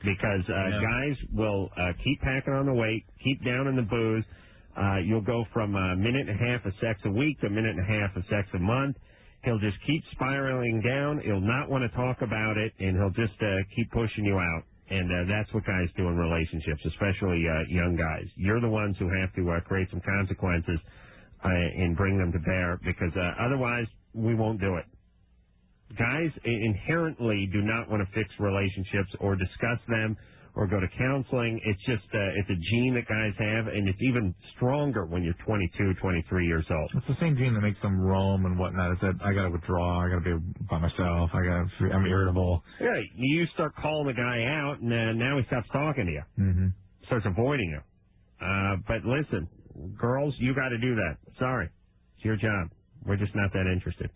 because guys will keep packing on the weight, keep down in the booze. You'll go from a minute and a half of sex a week to a minute and a half of sex a month. He'll just keep spiraling down. He'll not want to talk about it, and he'll just keep pushing you out. And that's what guys do in relationships, especially young guys. You're the ones who have to create some consequences and bring them to bear, because otherwise we won't do it. Guys inherently do not want to fix relationships or discuss them or go to counseling. It's just it's a gene that guys have, and it's even stronger when you're 22, 23 years old. It's the same gene that makes them roam and whatnot. Is that I got to withdraw, I got to be by myself, I'm irritable. Yeah, you start calling the guy out, and now he stops talking to you. Mm-hmm. Starts avoiding you. But listen, girls, you got to do that. Sorry. It's your job. We're just not that interested.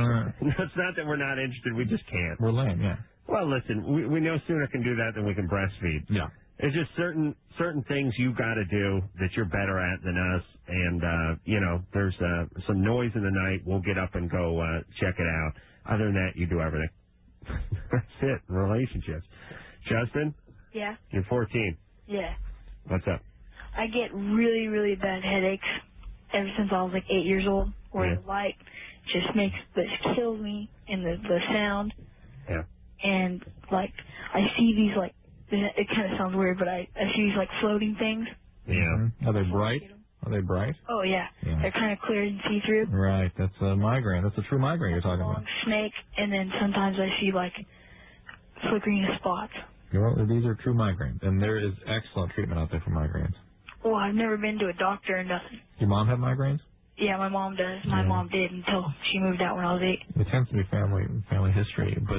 It's not that we're not interested. We just can't. We're lame, yeah. Well, listen, we no sooner can do that than we can breastfeed. Yeah. There's just certain things you got to do that you're better at than us. And, there's some noise in the night. We'll get up and go check it out. Other than that, you do everything. That's it. Relationships. Justin? Yeah? You're 14. Yeah. What's up? I get really, really bad headaches ever since I was like 8 years old, where the light just kills me in the sound. Yeah. And, like, I see these, like, it kind of sounds weird, but I see these, like, floating things. Yeah. Mm-hmm. Are they bright? Are they bright? Oh, yeah. They're kind of clear and see-through. Right. That's a migraine. That's a true migraine you're talking about. Long snake, and then sometimes I see, like, flickering spots. Well, these are true migraines, and there is excellent treatment out there for migraines. Well, I've never been to a doctor or nothing. Your mom have migraines? Yeah, my mom does. My mom did until she moved out when I was 8. It tends to be family history. But,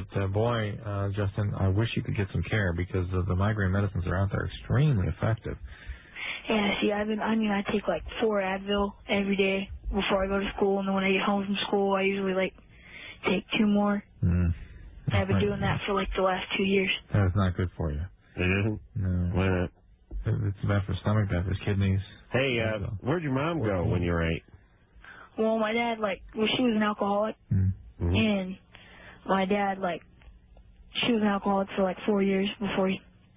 Justin, I wish you could get some care, because the migraine medicines that are out there are extremely effective. Yeah, see, I take like 4 Advil every day before I go to school, and then when I get home from school, I usually take 2 more. I've been doing that for like the last 2 years. That's not good for you. It isn't? No. Why not? It's bad for stomach, bad for kidneys. Hey, where'd your mom go when you were 8? Well, my dad, she was an alcoholic, and my dad, she was an alcoholic for 4 years before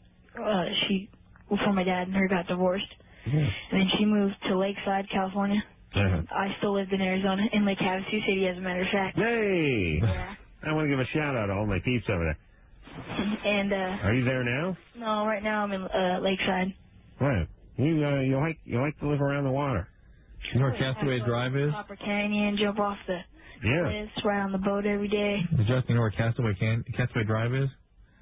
before my dad and her got divorced. And then she moved to Lakeside, California. I still lived in Arizona, in Lake Havasu City, as a matter of fact. Hey! Yeah. I want to give a shout-out to all my peeps over there. And, are you there now? No, right now I'm in Lakeside. Right. You like to live around the water. You know where Castaway Drive is? Copper Canyon, jump off the cliffs, ride on the boat every day. Justin, you know where Castaway Drive is?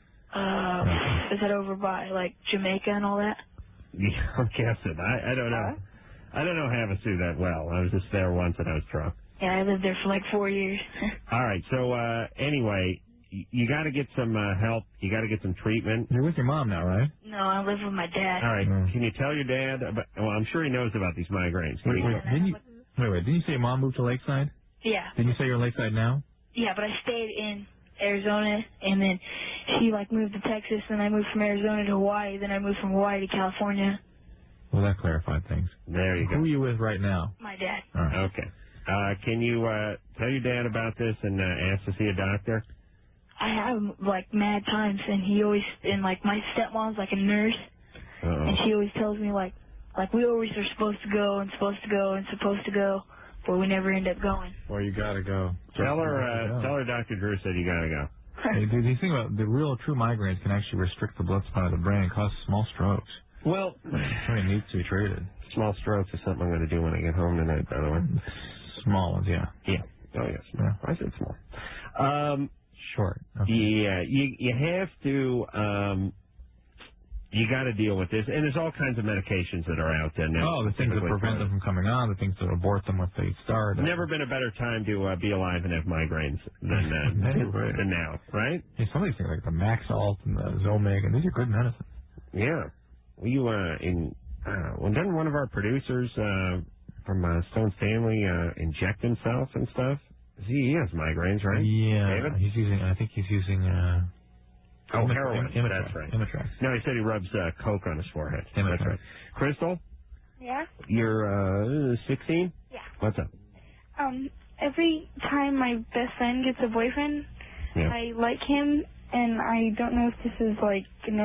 Is that over by, Jamaica and all that? Yeah, I'm guessing. I don't know. I don't know Havasu that well. I was just there once and I was drunk. Yeah, I lived there for 4 years. All right, so anyway, you got to get some help. You got to get some treatment. You're with your mom now, right? No, I live with my dad. All right, can you tell your dad about, well, I'm sure he knows about these migraines. Wait, didn't you say your mom moved to Lakeside? Yeah. Didn't you say you're in Lakeside now? Yeah, but I stayed in Arizona, and then she, moved to Texas, and I moved from Arizona to Hawaii, then I moved from Hawaii to California. Well, that clarified things. There you go. Who are you with right now? My dad. All right. Okay. Can you tell your dad about this and ask to see a doctor? I have, mad times, and he always, and, my stepmom's, a nurse, and she always tells me, we always are supposed to go, but we never end up going. Well, you gotta go. Tell her Dr. Drew said you gotta go. Hey, dude, you think about the real true migraines can actually restrict the blood supply of the brain and cause small strokes. Well, it needs to be treated. Small strokes is something I'm going to do when I get home tonight, by the way. Small ones, yeah. Yeah. Oh, yes. Yeah. I said small. Short. Okay. Yeah, you have to, you got to deal with this. And there's all kinds of medications that are out there now. Oh, the things that prevent them from coming on, the things that abort them if they start. Never been a better time to be alive and have migraines than now, right? Yeah, some of these things like the Maxalt and the Zomig, and these are good medicines. Yeah. Doesn't one of our producers from Stone Stanley inject himself and stuff? He has migraines, right? Yeah. David? I think he's using heroin. Imitrex. That's right. Imitrex. No, he said he rubs coke on his forehead. Imitrex. That's right. Crystal? Yeah? You're 16? Yeah. What's up? Every time my best friend gets a boyfriend, I like him, and I don't know if this is